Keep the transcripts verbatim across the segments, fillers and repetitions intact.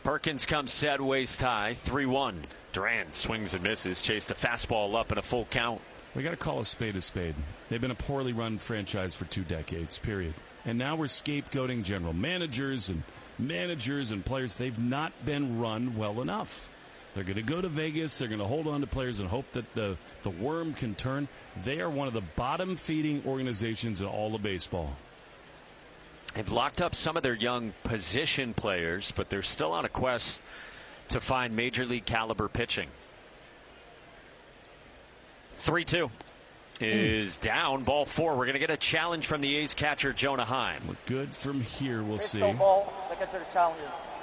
Perkins comes set waist high, three one. Durant swings and misses, chased a fastball up in a full count. We got to call a spade a spade. They've been a poorly run franchise for two decades, period. And now we're scapegoating general managers and managers and players. They've not been run well enough. They're going to go to Vegas. They're going to hold on to players and hope that the, the worm can turn. They are one of the bottom-feeding organizations in all of baseball. They've locked up some of their young position players, but they're still on a quest to find major league caliber pitching. three two is mm. down. Ball four. We're going to get a challenge from the A's catcher, Jonah Heim. Look good from here. We'll see. Ball, the catcher challenges.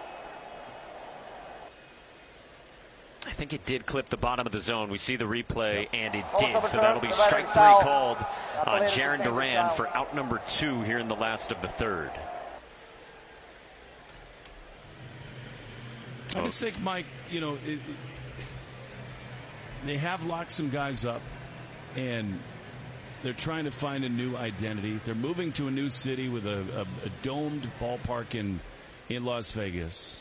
I think it did clip the bottom of the zone. We see the replay, and it did. So that'll be strike three called on Jarren Duran for out number two here in the last of the third. I just think, Mike, you know, it, it, they have locked some guys up, and they're trying to find a new identity. They're moving to a new city with a, a, a domed ballpark in, in Las Vegas.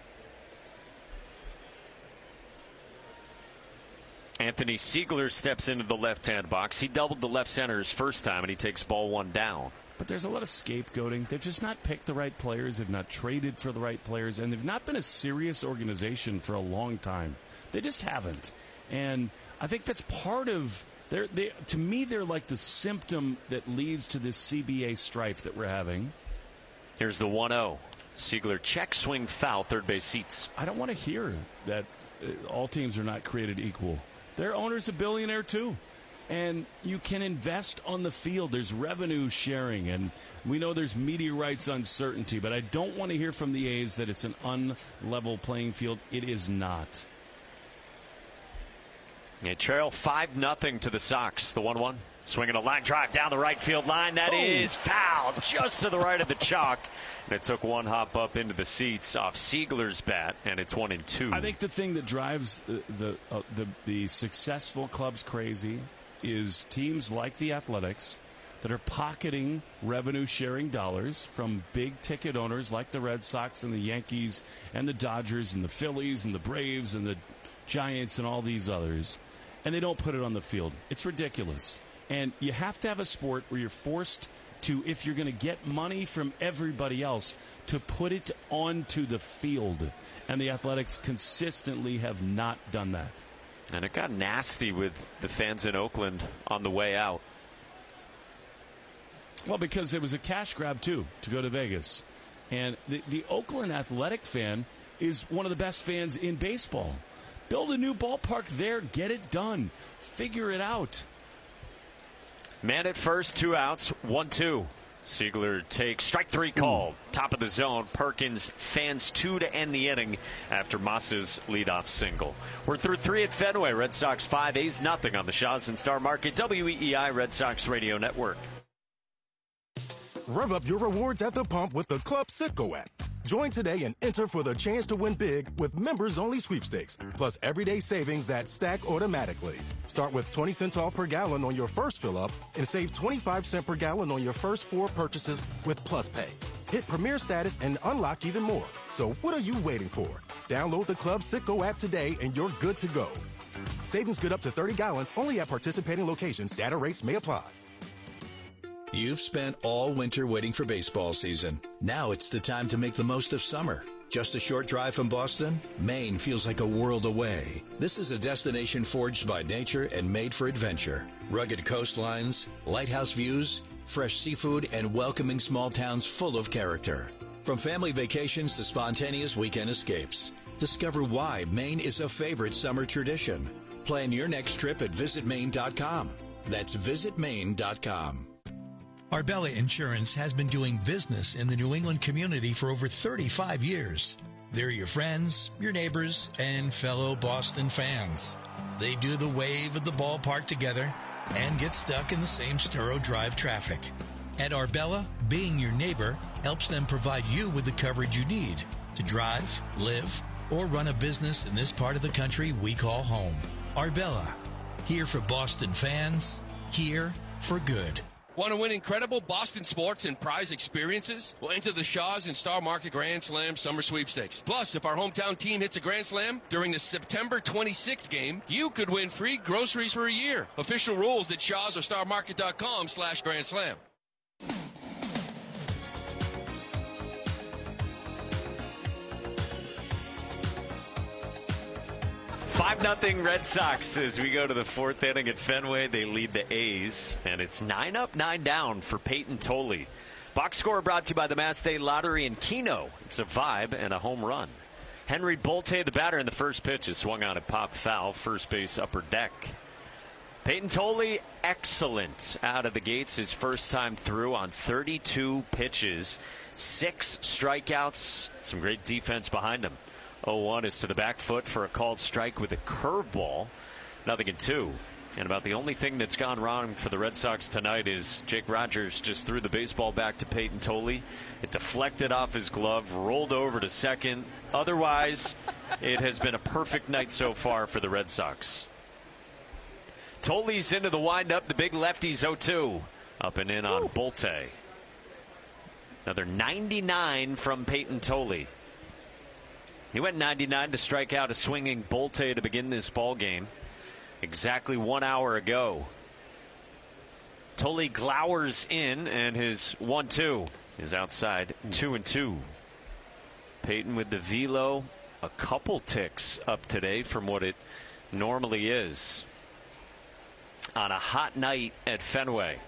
Anthony Siegler steps into the left-hand box. He doubled the left center his first time, and he takes ball one down. But there's a lot of scapegoating. They've just not picked the right players. They've not traded for the right players. And they've not been a serious organization for a long time. They just haven't. And I think that's part of their, they, to me, they're like the symptom that leads to this C B A strife that we're having. Here's the one oh. Siegler check, swing, foul, third base seats. I don't want to hear that uh, all teams are not created equal. Their owner's a billionaire, too. And you can invest on the field. There's revenue sharing, and we know there's media rights uncertainty, but I don't want to hear from the A's that it's an unlevel playing field. It is not. They trail five nothing to the Sox. The one one. Swinging a line drive down the right field line. That oh. is fouled just to the right of the chalk. And it took one hop up into the seats off Siegler's bat, and it's one and two. I think the thing that drives the the, uh, the, the successful clubs crazy is teams like the Athletics that are pocketing revenue-sharing dollars from big-ticket owners like the Red Sox and the Yankees and the Dodgers and the Phillies and the Braves and the Giants and all these others, and they don't put it on the field. It's ridiculous. And you have to have a sport where you're forced to, if you're going to get money from everybody else, to put it onto the field. And the Athletics consistently have not done that. And it got nasty with the fans in Oakland on the way out. Well, because it was a cash grab, too, to go to Vegas. And the, the Oakland Athletic fan is one of the best fans in baseball. Build a new ballpark there. Get it done. Figure it out. Man at first, two outs, one two. Siegler takes strike three called. Ooh. Top of the zone. Perkins fans two to end the inning after Massa's leadoff single. We're through three at Fenway. Red Sox five, A's nothing on the Shaw's and Star Market. W E E I Red Sox Radio Network. Rev up your rewards at the pump with the Club Citgo app. Join today and enter for the chance to win big with members-only sweepstakes, plus everyday savings that stack automatically. Start with twenty cents off per gallon on your first fill-up and save twenty-five cents per gallon on your first four purchases with Plus Pay. Hit Premier status and unlock even more. So what are you waiting for? Download the Club Citgo app today and you're good to go. Savings good up to thirty gallons only at participating locations. Data rates may apply. You've spent all winter waiting for baseball season. Now it's the time to make the most of summer. Just a short drive from Boston, Maine feels like a world away. This is a destination forged by nature and made for adventure. Rugged coastlines, lighthouse views, fresh seafood, and welcoming small towns full of character. From family vacations to spontaneous weekend escapes. Discover why Maine is a favorite summer tradition. Plan your next trip at visit maine dot com. That's visit maine dot com. Arbella Insurance has been doing business in the New England community for over thirty-five years. They're your friends, your neighbors, and fellow Boston fans. They do the wave at the ballpark together and get stuck in the same Sturrow Drive traffic. At Arbella, being your neighbor helps them provide you with the coverage you need to drive, live, or run a business in this part of the country we call home. Arbella, here for Boston fans, here for good. Want to win incredible Boston sports and prize experiences? Well, enter the Shaw's and Star Market Grand Slam Summer Sweepstakes. Plus, if our hometown team hits a Grand Slam during the September twenty-sixth game, you could win free groceries for a year. Official rules at shaws or star market dot com slash Grand Slam. five nothing Red Sox as we go to the fourth inning at Fenway. They lead the A's, and it's nine up, nine down for Peyton Tolle. Box score brought to you by the Mass State Lottery and Keno. It's a vibe and a home run. Henry Bolte, the batter in the first pitch, is swung on and popped foul. First base upper deck. Peyton Tolle, excellent out of the gates. His first time through on thirty-two pitches. Six strikeouts. Some great defense behind him. oh one is to the back foot for a called strike with a curveball. Nothing in two. And about the only thing that's gone wrong for the Red Sox tonight is Jake Rogers just threw the baseball back to Peyton Tolle. It deflected off his glove, rolled over to second. Otherwise, it has been a perfect night so far for the Red Sox. Tolle's into the windup. The big lefty's oh two. Up and in on Ooh. Bolte. Another ninety-nine from Peyton Tolle. He went ninety-nine to strike out a swinging Bolte to begin this ball game exactly one hour ago. Tolle glowers in, and his one two is outside, two and two. Peyton with the velo, a couple ticks up today from what it normally is on a hot night at Fenway.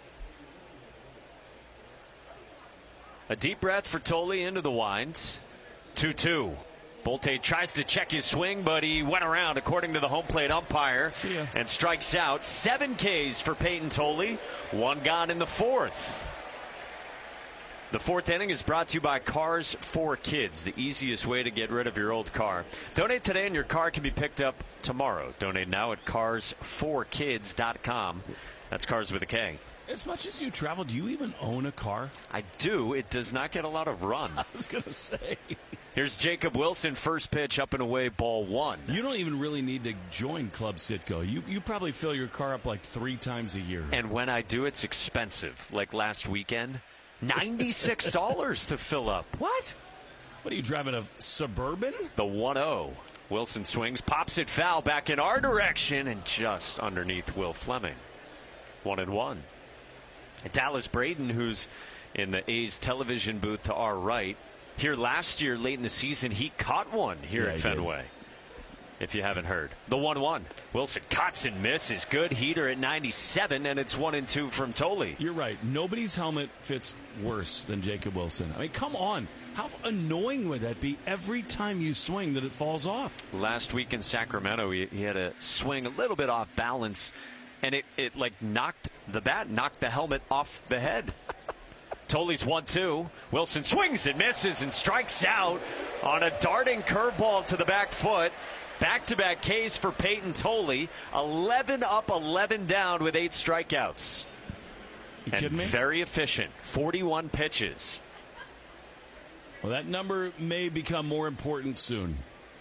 A deep breath for Tolle into the wind. two two. Bolte tries to check his swing, but he went around, according to the home plate umpire, and strikes out. Seven Ks for Peyton Tolle. One gone in the fourth. The fourth inning is brought to you by Cars for Kids, the easiest way to get rid of your old car. Donate today and your car can be picked up tomorrow. Donate now at cars for kids dot com. That's Cars with a K. As much as you travel, do you even own a car? I do. It does not get a lot of run. I was going to say. Here's Jacob Wilson, first pitch, up and away, ball one. You don't even really need to join Club Citgo. You you probably fill your car up like three times a year. And when I do, it's expensive. Like last weekend, ninety-six dollars to fill up. What? What are you driving, a Suburban? The one oh. Wilson swings, pops it foul back in our direction, and just underneath Will Fleming. One and one. Dallas Braden, who's in the A's television booth to our right. Here last year, late in the season, he caught one here yeah, at Fenway. Did. If you haven't heard. The one one. Wilson cuts and misses. Good heater at ninety-seven, and it's one and two from Tolle. You're right. Nobody's helmet fits worse than Jacob Wilson. I mean, come on. How annoying would that be every time you swing that it falls off? Last week in Sacramento, he, he had a swing a little bit off balance, and it, it like knocked the bat, knocked the helmet off the head. Tolle's one two. Wilson swings and misses and strikes out on a darting curveball to the back foot. Back-to-back Ks for Peyton Tolle. eleven up, eleven down with eight strikeouts. You and kidding me? Very efficient. forty-one pitches. Well, that number may become more important soon.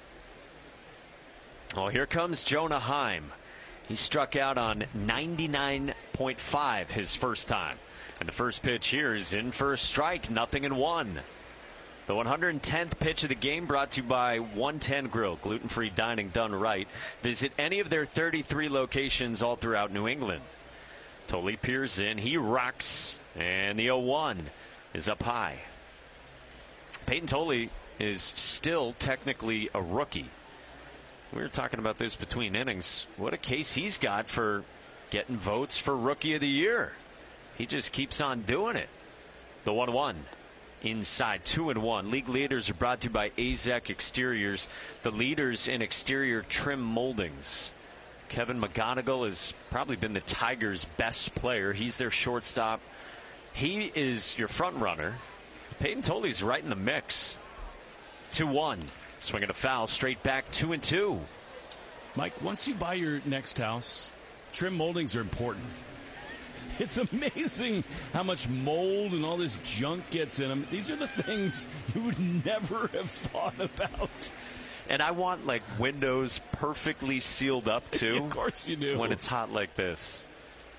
Well, here comes Jonah Heim. He struck out on ninety-nine point five his first time. And the first pitch here is in for a strike, nothing in one. The one hundred tenth pitch of the game brought to you by one ten Grill, gluten-free dining done right. Visit any of their thirty-three locations all throughout New England. Tolle peers in, he rocks, and the oh one is up high. Peyton Tolle is still technically a rookie. We were talking about this between innings. What a case he's got for getting votes for Rookie of the Year. He just keeps on doing it. The one one inside, two and one. League leaders are brought to you by A Z E C Exteriors, the leaders in exterior trim moldings. Kevin McGonigal has probably been the Tigers' best player. He's their shortstop. He is your front runner. Peyton Tolle's right in the mix. two one. Swinging a foul, straight back, two and two. Mike, once you buy your next house, trim moldings are important. It's amazing how much mold and all this junk gets in them. These are the things you would never have thought about. And I want, like, windows perfectly sealed up, too. Of course you do. When it's hot like this.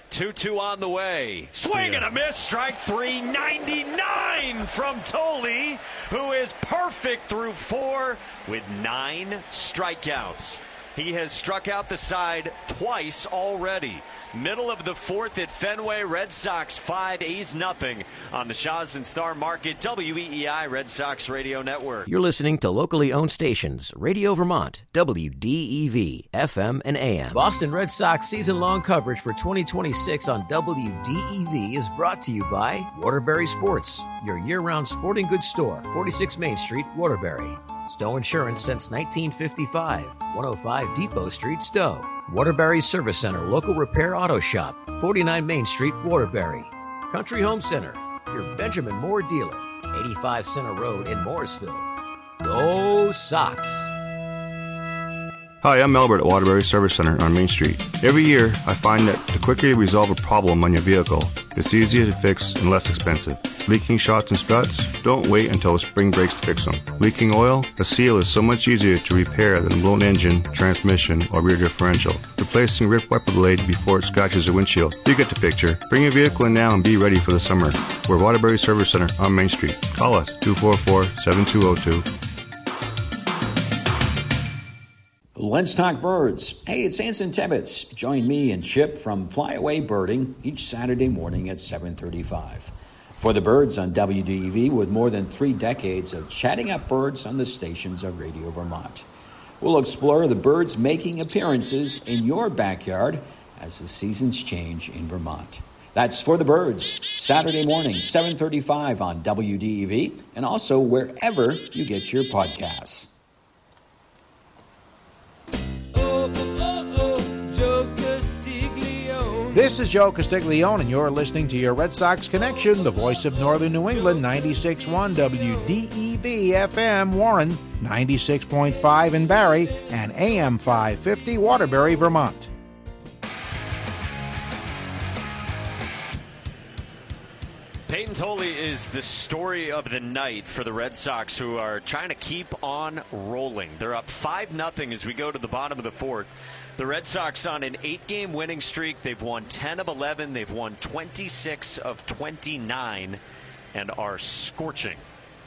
two two on the way. Swing and a miss. Strike three. ninety-nine from Thole, who is perfect through four with nine strikeouts. He has struck out the side twice already. Middle of the fourth at Fenway. Red Sox five, A's nothing on the Shaw's and Star Market W E E I Red Sox Radio Network. You're listening to locally owned stations, Radio Vermont, W D E V, F M and A M. Boston Red Sox season-long coverage for twenty twenty-six on W D E V is brought to you by Waterbury Sports, your year-round sporting goods store, forty-six Main Street, Waterbury. Stowe Insurance since nineteen fifty-five, one oh five Depot Street, Stowe. Waterbury Service Center, local repair auto shop, forty-nine Main Street, Waterbury. Country Home Center, your Benjamin Moore dealer, eighty-five Center Road in Morrisville. Go Sox! Hi, I'm Albert at Waterbury Service Center on Main Street. Every year, I find that the quicker you resolve a problem on your vehicle, it's easier to fix and less expensive. Leaking shocks and struts? Don't wait until the spring breaks to fix them. Leaking oil? A seal is so much easier to repair than a blown engine, transmission, or rear differential. Replacing ripped wiper blade before it scratches the windshield. You get the picture. Bring your vehicle in now and be ready for the summer. We're Waterbury Service Center on Main Street. Call us, two four four, seven two zero two. Let's talk birds. Hey, it's Anson Tebbets. Join me and Chip from Flyaway Birding each Saturday morning at seven thirty-five. For the birds on W D E V, with more than three decades of chatting up birds on the stations of Radio Vermont. We'll explore the birds making appearances in your backyard as the seasons change in Vermont. That's For the Birds, Saturday morning, seven thirty-five on W D E V, and also wherever you get your podcasts. This is Joe Castiglione, and you're listening to your Red Sox Connection, the voice of Northern New England, ninety-six point one W D E V F M Warren, ninety-six point five in Barrie, and A M five fifty Waterbury, Vermont. Peyton Thole is the story of the night for the Red Sox, who are trying to keep on rolling. They're up five nothing as we go to the bottom of the fourth. The Red Sox on an eight-game winning streak. They've won ten of eleven. They've won twenty-six of twenty-nine and are scorching.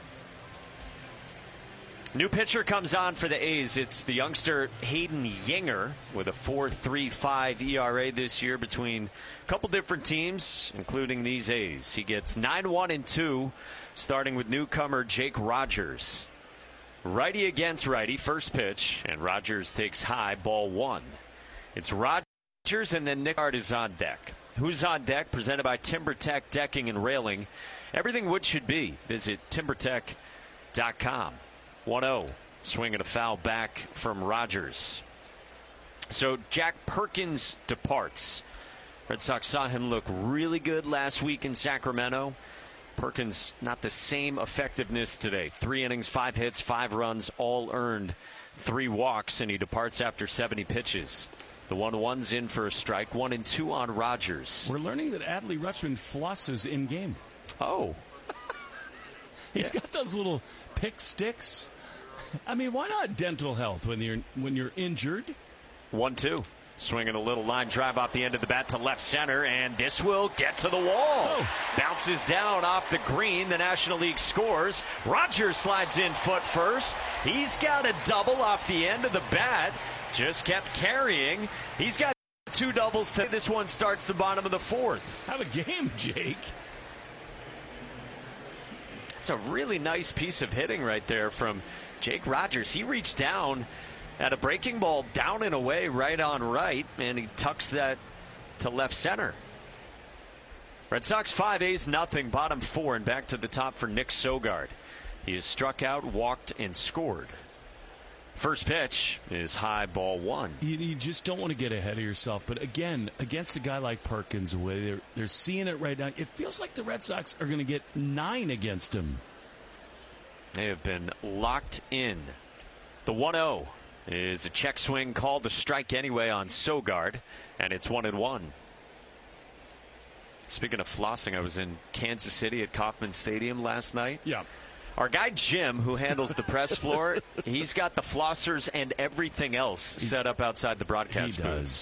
New pitcher comes on for the A's. It's the youngster Hayden Yinger with a four point three five E R A this year between a couple different teams, including these A's. He gets nine one and two, starting with newcomer Jake Rogers. Righty against righty, first pitch, and Rogers takes high, ball one. It's Rogers, and then Nick Hart is on deck. Who's on deck? Presented by TimberTech Decking and Railing. Everything wood should be. Visit timber tech dot com. one oh, swinging a foul back from Rogers. So Jack Perkins departs. Red Sox saw him look really good last week in Sacramento. Perkins, not the same effectiveness today. Three innings, five hits, five runs, all earned, three walks, and he departs after seventy pitches. The one one's in for a strike, one and two on Rogers. We're learning that Adley Rutschman flosses in game. Oh. He's yeah. got those little pick sticks. I mean, why not dental health when you're when you're injured? one two. Swinging a little line drive off the end of the bat to left center, and this will get to the wall. Oh. Bounces down off the green. The National League scores. Rogers slides in foot first. He's got a double off the end of the bat. Just kept carrying. He's got two doubles. To this one starts the bottom of the fourth. Have a game, Jake. It's a really nice piece of hitting right there from Jake Rogers. He reached down at a breaking ball down and away right on right, and he tucks that to left center. Red Sox five, A's nothing, bottom four, and back to the top for Nick Sogard. He has struck out, walked, and scored. First pitch is high, ball one. You, you just don't want to get ahead of yourself, but again, against a guy like Perkins, the way they're, they're seeing it right now, it feels like the Red Sox are going to get nine against him. They have been locked in. The one oh. Is a check swing called to strike anyway on Sogard, and it's one and one. Speaking of flossing, I was in Kansas City at Kauffman Stadium last night. Yeah. Our guy Jim, who handles the press floor, he's got the flossers and everything else he's, set up outside the broadcast he booth. Does.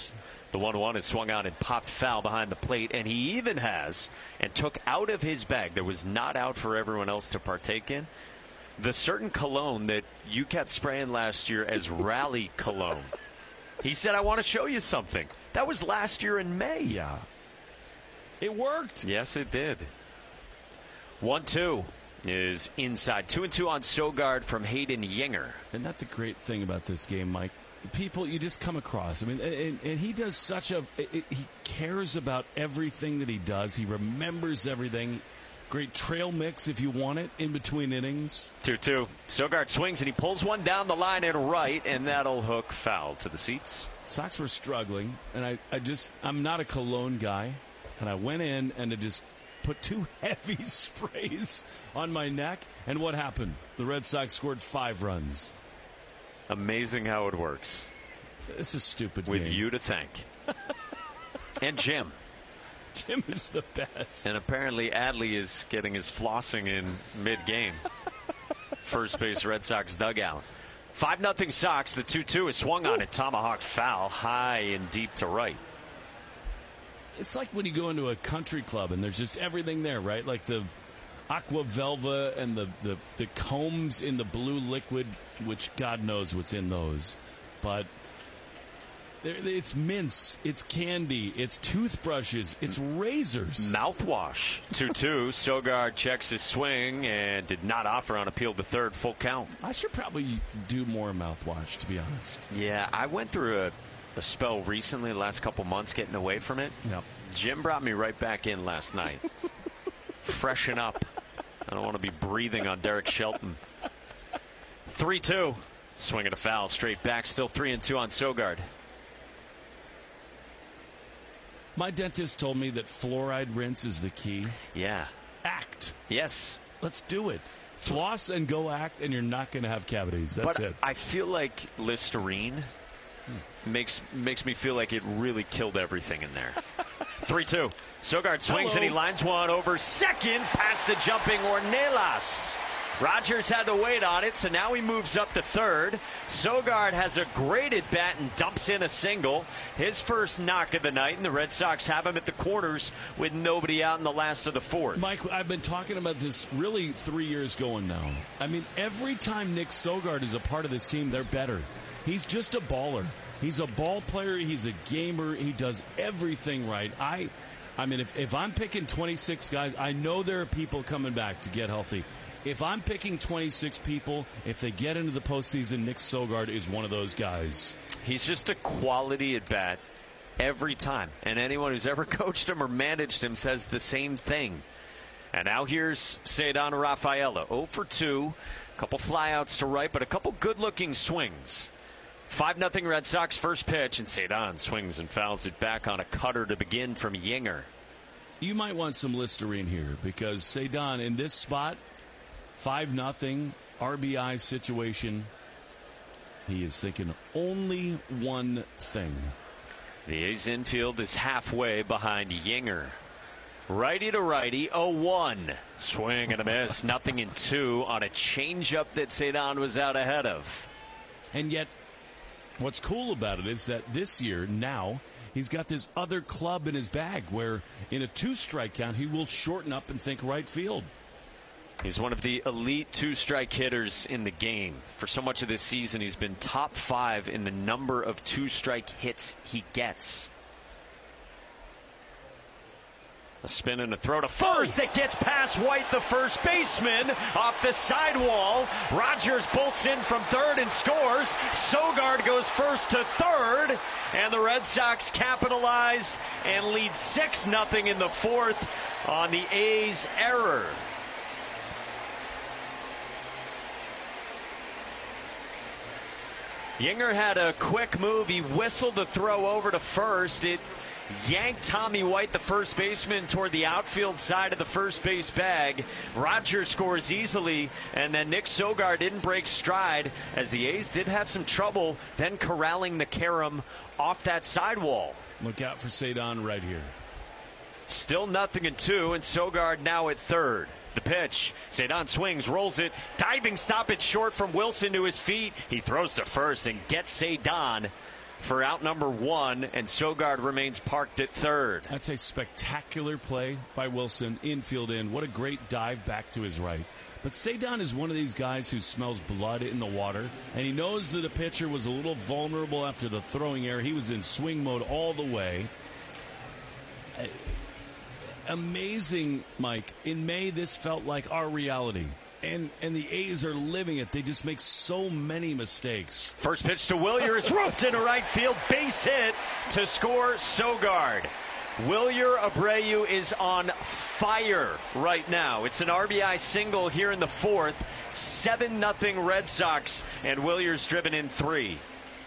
The one one is swung out and popped foul behind the plate, and he even has and took out of his bag that was not out for everyone else to partake in the certain cologne that you kept spraying last year as rally cologne. He said, I want to show you something. That was last year in May. Yeah. It worked. Yes, it did. one two is inside. two and two on Sogard from Hayden Yinger. Isn't that the great thing about this game, Mike? People you just come across. I mean, and, and he does such a. It, he cares about everything that he does. He remembers everything. Great trail mix if you want it in between innings. two two. Sogard swings and he pulls one down the line and right, and that'll hook foul to the seats. Sox were struggling, and I, I just, I'm not a cologne guy, and I went in and I just put two heavy sprays on my neck, and what happened? The Red Sox scored five runs. Amazing how it works. It's a stupid With game. you to thank. And Jim. Jim is the best. And apparently Adley is getting his flossing in mid-game. First base Red Sox dugout. five nothing Sox. The two two is swung on it. Tomahawk foul high and deep to right. It's like when you go into a country club and there's just everything there, right? Like the Aqua Velva and the, the, the combs in the blue liquid, which God knows what's in those. But it's mints, it's candy, it's toothbrushes, it's razors. Mouthwash. two two. Sogard checks his swing and did not offer on appeal to third. Full count. I should probably do more mouthwash, to be honest. Yeah, I went through a, a spell recently, the last couple months, getting away from it. Yep. Jim brought me right back in last night. Freshen up. I don't want to be breathing on Derek Shelton. three two. Swinging a foul straight back. Still three and two on Sogard. My dentist told me that fluoride rinse is the key. Yeah. Act. Yes. Let's do it. Floss and go act, and you're not going to have cavities. That's but it. I feel like Listerine hmm. makes makes me feel like it really killed everything in there. three two. Sogard swings Hello. and he lines one over second past the jumping Ornelas. Rogers had to wait on it, so now he moves up to third. Sogard has a great at bat and dumps in a single. His first knock of the night, and the Red Sox have him at the corners with nobody out in the last of the fourth. Mike, I've been talking about this really three years going now. I mean, every time Nick Sogard is a part of this team, they're better. He's just a baller. He's a ball player. He's a gamer. He does everything right. I, I mean, if, if I'm picking twenty-six guys, I know there are people coming back to get healthy. If I'm picking twenty-six people, if they get into the postseason, Nick Sogard is one of those guys. He's just a quality at bat every time. And anyone who's ever coached him or managed him says the same thing. And now here's Ceddanne Rafaela. oh for two. A couple flyouts to right, but a couple good-looking swings. five nothing Red Sox first pitch, and Ceddanne swings and fouls it back on a cutter to begin from Yinger. You might want some Listerine here because Ceddanne in this spot, five nothing R B I situation. He is thinking only one thing. The A's infield is halfway behind Yinger. Righty to righty, oh one. Swing and a miss. Nothing in two on a changeup that Ceddanne was out ahead of. And yet, what's cool about it is that this year, now, he's got this other club in his bag where in a two-strike count, he will shorten up and think right field. He's one of the elite two-strike hitters in the game. For so much of this season, he's been top five in the number of two-strike hits he gets. A spin and a throw to first that gets past White, the first baseman, off the sidewall. Rogers bolts in from third and scores. Sogard goes first to third, and the Red Sox capitalize and lead six nothing in the fourth on the A's error. Yinger had a quick move. He whistled the throw over to first. It yanked Tommy White, the first baseman, toward the outfield side of the first base bag. Rogers scores easily, and then Nick Sogard didn't break stride as the A's did have some trouble then corralling the carom off that sidewall. Look out for Ceddanne right here. Still nothing in two, and Sogard now at third. The pitch. Ceddanne swings, rolls it. Diving stop it short from Wilson to his feet. He throws to first and gets Ceddanne for out number one, and Sogard remains parked at third. That's a spectacular play by Wilson, infield in. What a great dive back to his right. But Cedon is one of these guys who smells blood in the water, and he knows that the pitcher was a little vulnerable after the throwing error. He was in swing mode all the way. Uh, amazing, Mike. In May, this felt like our reality. And and the A's are living it. They just make so many mistakes. First pitch to Wilyer is roped into right field. Base hit to score Sogard. Wilyer Abreu is on fire right now. It's an R B I single here in the fourth. seven nothing Red Sox, and Wilyer's driven in three.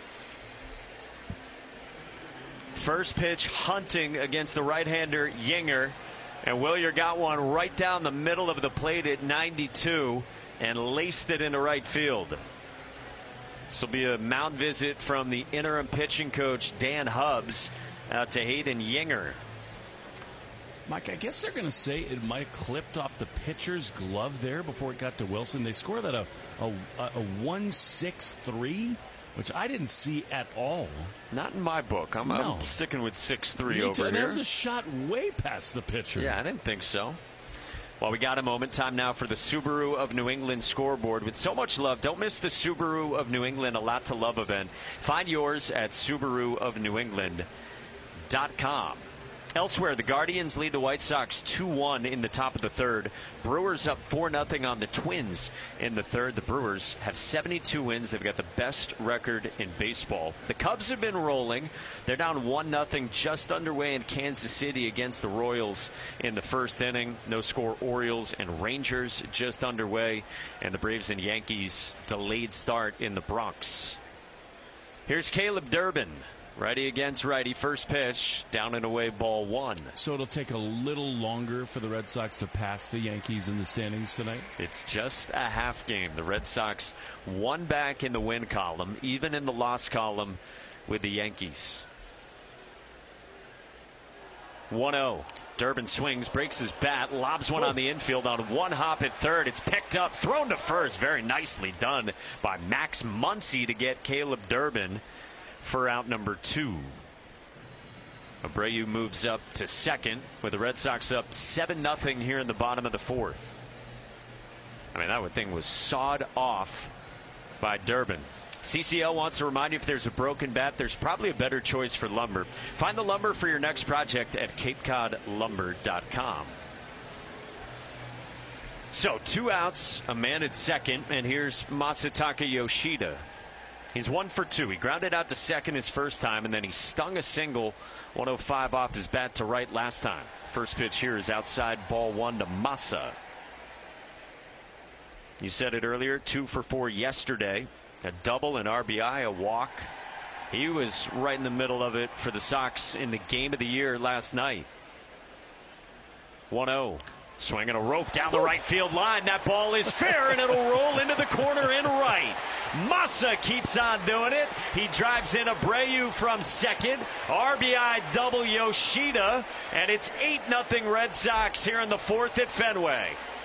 First pitch hunting against the right-hander Yinger. And Wilyer got one right down the middle of the plate at ninety-two and laced it into right field. This will be a mound visit from the interim pitching coach Dan Hubbs out to Hayden Yinger. Mike, I guess they're going to say it might have clipped off the pitcher's glove there before it got to Wilson. They scored at a, a, a one six three, which I didn't see at all. Not in my book. I'm, no. I'm sticking with six three Me over too. here. That was a shot way past the pitcher. Yeah, I didn't think so. Well, we got a moment. Time now for the Subaru of New England scoreboard. With so much love, don't miss the Subaru of New England A Lot to Love event. Find yours at Subaru of New England dot com. Elsewhere, the Guardians lead the White Sox two one in the top of the third. Brewers up four nothing on the Twins in the third. The Brewers have seventy-two wins. They've got the best record in baseball. The Cubs have been rolling. They're down one nothing just underway in Kansas City against the Royals in the first inning. No score. Orioles and Rangers just underway. And the Braves and Yankees delayed start in the Bronx. Here's Caleb Durbin. Righty against righty, first pitch, down and away, ball one. So it'll take a little longer for the Red Sox to pass the Yankees in the standings tonight? It's just a half game. The Red Sox one back in the win column, even in the loss column with the Yankees. one oh. Durbin swings, breaks his bat, lobs one on the infield on one hop at third. It's picked up, thrown to first. Very nicely done by Max Muncy to get Caleb Durbin for out number two. Abreu moves up to second with the Red Sox up seven nothing here in the bottom of the fourth. I mean, that thing was sawed off by Durbin. C C L wants to remind you, if there's a broken bat, there's probably a better choice for lumber. Find the lumber for your next project at cape cod lumber dot com. So two outs, a man at second, and here's Masataka Yoshida. He's one for two. He grounded out to second his first time, and then he stung a single one oh five off his bat to right last time. First pitch here is outside, ball one to Massa. You said it earlier, two for four yesterday. A double, an R B I, a walk. He was right in the middle of it for the Sox in the game of the year last night. one oh. Swinging a rope down the right field line. That ball is fair, and it'll roll into the corner in right. Massa keeps on doing it. He drives in Abreu from second. R B I double Yoshida, and it's eight nothing Red Sox here in the fourth at Fenway.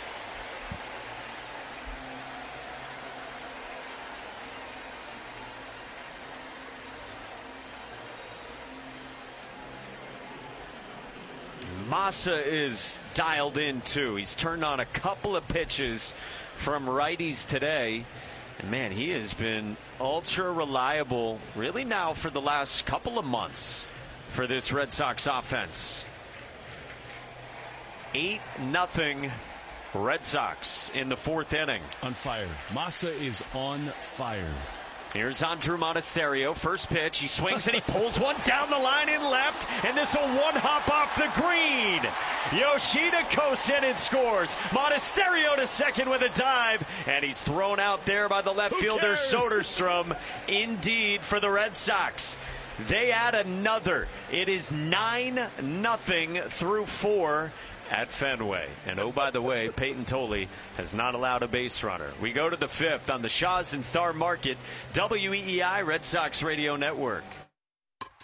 Massa is dialed in too. He's turned on a couple of pitches from righties today. And man, he has been ultra reliable really now for the last couple of months for this Red Sox offense. eight nothing Red Sox in the fourth inning. On fire. Massa is on fire. Here's Andrew Monasterio. First pitch. He swings and he pulls one down the line in left. And this will one hop off the green. Yoshida coasts in and scores. Monasterio to second with a dive. And he's thrown out there by the left Who fielder cares? Soderstrom. Indeed for the Red Sox. They add another. It is nine nothing through four at Fenway. And oh, by the way, Peyton Tolley has not allowed a base runner. We go to the fifth on the Shaw's and Star Market, W E E I Red Sox Radio Network.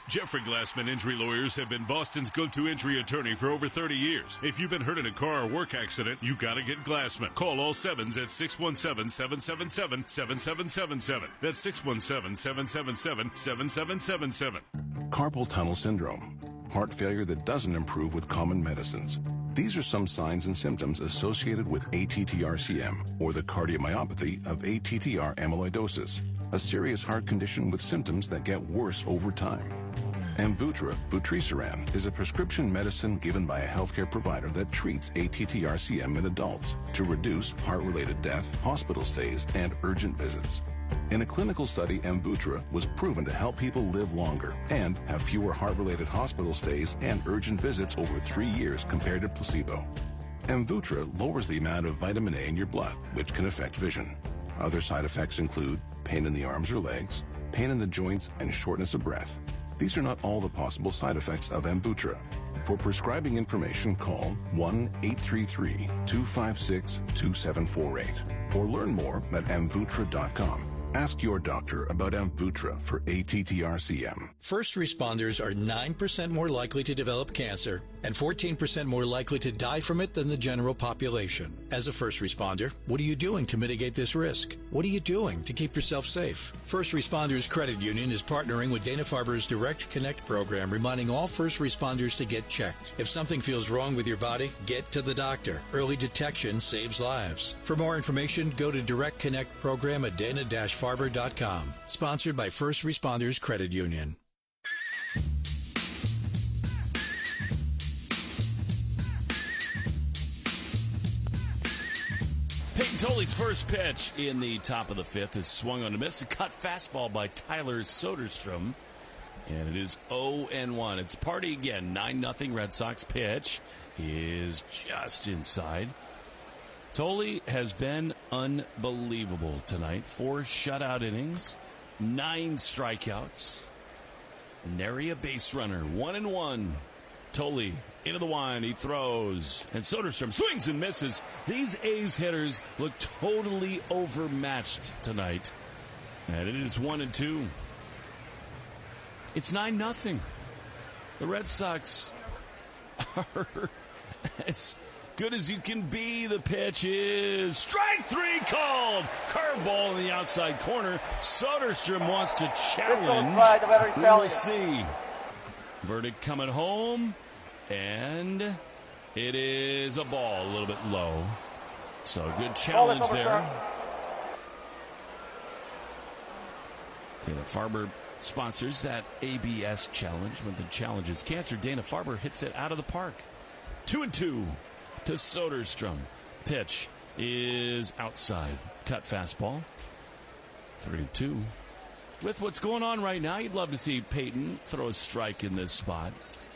Jeffrey Glassman Injury Lawyers have been Boston's go-to injury attorney for over thirty years. If you've been hurt in a car or work accident, you gotta get Glassman. Call all sevens at six one seven, seven seven seven, seven seven seven seven. That's six one seven, seven seven seven, seven seven seven seven. Carpal tunnel syndrome. Heart failure that doesn't improve with common medicines. These are some signs and symptoms associated with A T T R C M, or the cardiomyopathy of A T T R amyloidosis, a serious heart condition with symptoms that get worse over time. Amvuttra, vutrisiran, is a prescription medicine given by a healthcare provider that treats A T T R C M in adults to reduce heart-related death, hospital stays, and urgent visits. In a clinical study, Amvuttra was proven to help people live longer and have fewer heart-related hospital stays and urgent visits over three years compared to placebo. Amvuttra lowers the amount of vitamin A in your blood, which can affect vision. Other side effects include pain in the arms or legs, pain in the joints, and shortness of breath. These are not all the possible side effects of Amvuttra. For prescribing information, call one eight three three, two five six, two seven four eight or learn more at amvuttra dot com. Ask your doctor about Amvuttra for A T T R C M. First responders are nine percent more likely to develop cancer and fourteen percent more likely to die from it than the general population. As a first responder, what are you doing to mitigate this risk? What are you doing to keep yourself safe? First Responders Credit Union is partnering with Dana-Farber's Direct Connect program, reminding all first responders to get checked. If something feels wrong with your body, get to the doctor. Early detection saves lives. For more information, go to Direct Connect program at dana dash farber dot com. Sponsored by First Responders Credit Union. Peyton Tolley's first pitch in the top of the fifth is swung on a miss. A cut fastball by Tyler Soderstrom. And it is oh and one. It's party again. nine nothing Red Sox. Pitch is just inside. Tolley has been unbelievable tonight. Four shutout innings, nine strikeouts, nary a base runner. One and one. Tolley into the wind. He throws, and Soderstrom swings and misses. These A's hitters look totally overmatched tonight, and it is one and two. It's nine nothing. The Red Sox are as good as you can be. The pitch is strike three called. Curveball in the outside corner. Soderstrom wants to challenge. We will see. Verdict coming home, and it is a ball a little bit low. So good challenge there. Dana-Farber sponsors that A B S challenge. When the challenge is cancer, Dana-Farber hits it out of the park. Two and two to Soderstrom. Pitch is outside. Cut fastball. Three and two. With what's going on right now, you'd love to see Peyton throw a strike in this spot.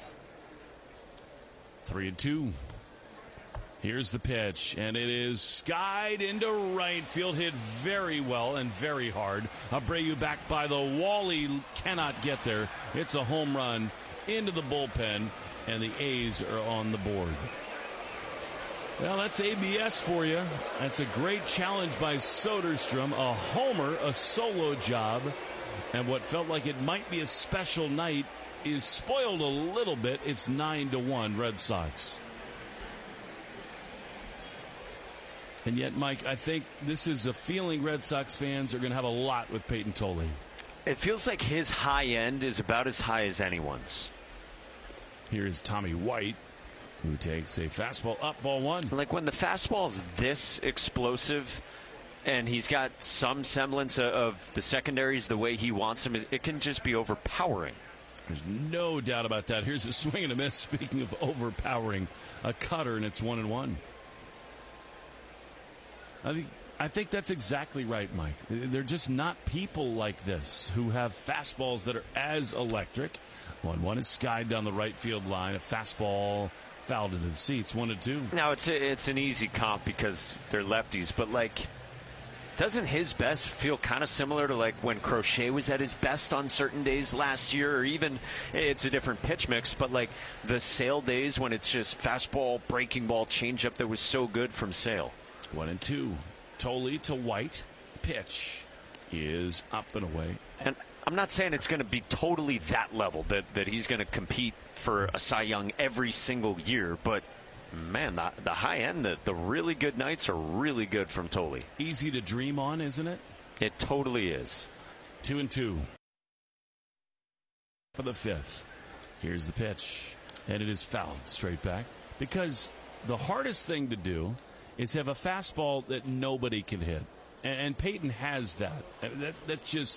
Three and two. Here's the pitch, and it is skied into right field, hit very well and very hard. Abreu back by the wall. He cannot get there. It's a home run into the bullpen, and the A's are on the board. Well, that's A B S for you. That's a great challenge by Soderstrom. A homer, a solo job, and what felt like it might be a special night is spoiled a little bit. It's nine to one Red Sox. And yet, Mike, I think this is a feeling Red Sox fans are going to have a lot with Peyton Tolley. It feels like his high end is about as high as anyone's. Here's Tommy White, who takes a fastball up, ball one. Like when the fastball is this explosive and he's got some semblance of the secondaries the way he wants them, it can just be overpowering. There's no doubt about that. Here's a swing and a miss. Speaking of overpowering, a cutter, and it's one and one. I think I think that's exactly right, Mike. They're just not people like this who have fastballs that are as electric. one one is skied down the right field line. A fastball fouled into the seats. one and two. Now, it's, a, it's an easy comp because they're lefties, but, like, doesn't his best feel kind of similar to, like, when Crochet was at his best on certain days last year? Or even, it's a different pitch mix, but, like, the Sale days when it's just fastball, breaking ball, changeup that was so good from Sale. One and two. Tolley to White. Pitch is up and away. And I'm not saying it's going to be totally that level, that, that he's going to compete for a Cy Young every single year, but man, the, the high end, the, the really good nights are really good from Thole. Easy to dream on, isn't it? It totally is. Two and two for the fifth. Here's the pitch, and it is fouled straight back, because the hardest thing to do is have a fastball that nobody can hit, and, and Peyton has that. that. That's just